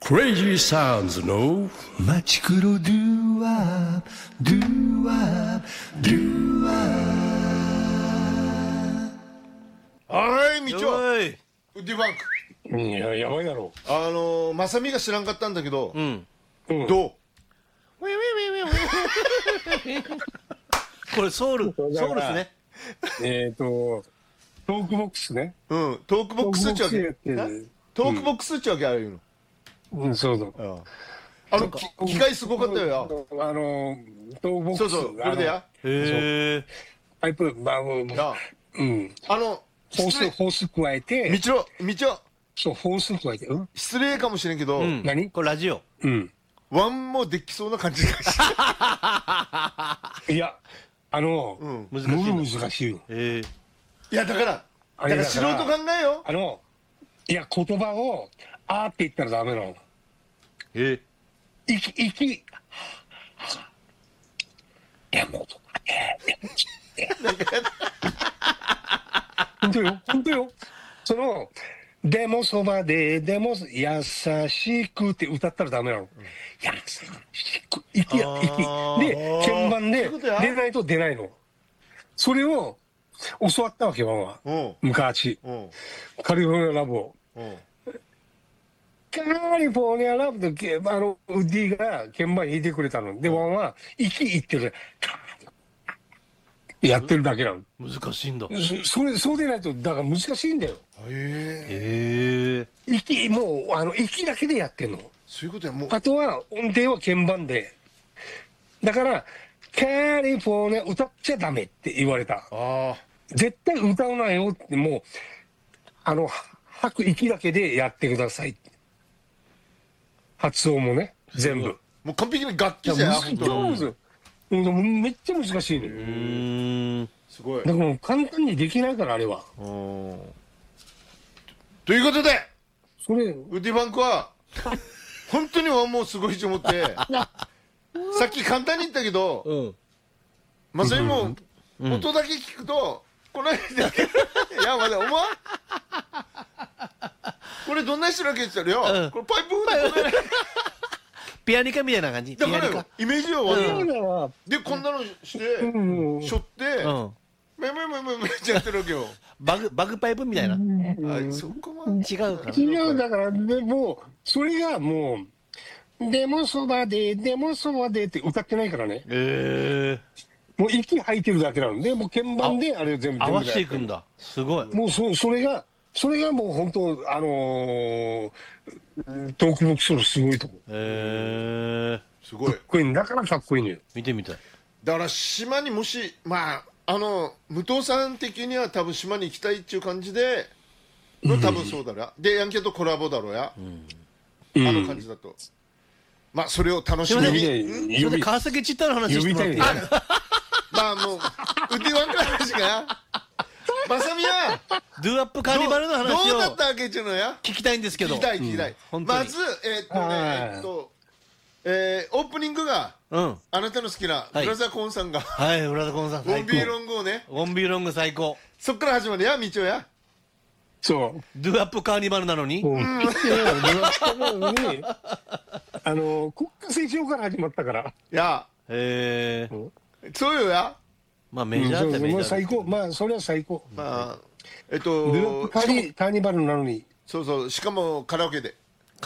Crazy Sounds のマチクロドゥワドゥワドゥワ。 はい、みちお、 おい。 ウッディバンク。 いや、やばいだろまさみが知らんかったんだけど、 うん。 う。 どうこれソウルですね。 トークボックスね。 うん、トークボックスっちゃうわけ。 トークボックスやってるトークボックスっちゃうわけ、ああいうの。 そうそう。 機械すごかったよ。 トークボックス。 そうそう、これでや。 へえ。 パイプ、 なうん。ホース加えて、 みちお、 そう、ホース加えて、 失礼かもしれんけど、 何これラジオ。 ワンもできそうな感じがして。 いや、難しいよ。 へえ。 いや、だから素人考えよ。 いや、言葉を、あーって言ったらダメなの。 へえ。 いや、もう、本当よ。でもそばで、でも優しくって歌ったらダメなの。優しく、息。で、鍵盤で出ないと出ないの。それを教わったわけよ、ママは。昔。カリフォルニアラブを。カリフォルニアラブで、ウッディが鍵盤弾いてくれたの。で、ママは息言ってる。やってるだけなの。 難しいんだ。 そうでないと、だから難しいんだよ。 へえ。 息だけでやってんの。 そういうことや、もう。 あとは音程は鍵盤で。だから、カリフォルニア歌っちゃダメって言われた。絶対歌うなよって、もう、吐く息だけでやってください。発音もね、全部。 もう完璧に楽器じゃん、本当に。めっちゃ難しいね。 すごい。 だから簡単にできないから、あれは。 ということで、 ウッディバンクは、本当にワンもすごいと思って、さっき簡単に言ったけど、まさにもう、音だけ聞くと、この間、いや、まだ、お前これどんな人だけって言ったらよ、これパイプ風で、 ピアニカみたいな感じ。 だからよ、イメージはで、こんなのして、しょって、めってやってるわけよ。 バグパイプみたいな。 そこは違うかな。 違う、だから、でも、それがもう、でもそばでって歌ってないからね。もう息吐いてるだけなので、もう鍵盤であれ全部合わせていくんだ。すごい。 もうそれがもう本当、トークボックスのすごいとこ。 すごい。 かっこいいんだからかっこいいのよ。 見てみたい。 だから島にもし、武藤さん的には多分島に行きたいっていう感じでの多分そうだな。で、ヤンキーとコラボだろうや。感じだと。まあ、それを楽しみに。 それで川崎チッタの話してもらっていい？ まあもう、ウッディワンクの話が、まさみや、 ドゥアップカーニバルの話をどうだったわけっていうのや聞きたいんですけど。 聞きたい。まず、オープニングが、あなたの好きなブラザーコーンさんが、 はい、ブラザーコーンさんウォンビーロングをね、 ウォンビーロング最高。 そっから始まるや、みちおや。 そう。 ドゥアップカーニバルなのに。 ドゥアップなのに、国家斉唱から始まったから。 や。そうよや。 まあメジャーってメジャー。 最高。まあそれは最高。 まあドゥアップカーニバルなのに。 そう、しかもカラオケで。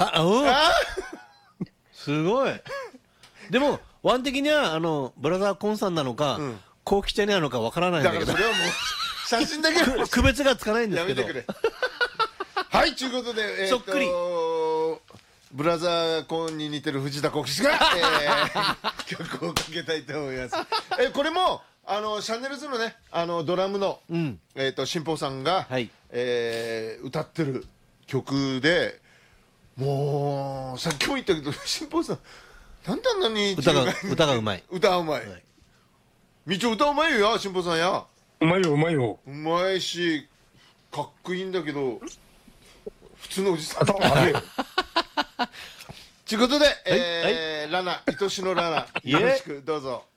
すごい。でもワン的にはブラザーコンさんなのかコウキちゃんなのかわからないんだけど。 だからそれはもう写真だけ区別がつかないんですけど。 やめてくれ。はいということでそっくり。 ブラザーコーンに似てる藤田幸吉が曲をかけたいと思います。これもシャネルズのねドラムの新保さんが歌ってる曲で、もうさっきも言ったけど新保さんなんであんなに歌がうまい。 歌うまい。みちお歌うまいよ新保さんや。 うまいよ。 うまいしかっこいいんだけど普通のおじさん。ということで、ラナ愛しのラナよろしくどうぞ。